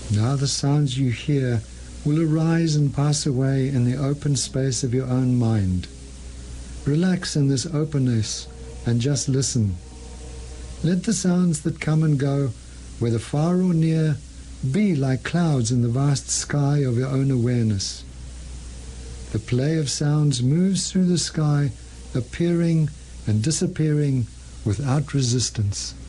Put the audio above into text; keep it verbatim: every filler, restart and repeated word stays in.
Now the sounds you hear will arise and pass away in the open space of your own mind. Relax in this openness and just listen. Let the sounds that come and go, whether far or near, be like clouds in the vast sky of your own awareness. The play of sounds moves through the sky, appearing and disappearing without resistance.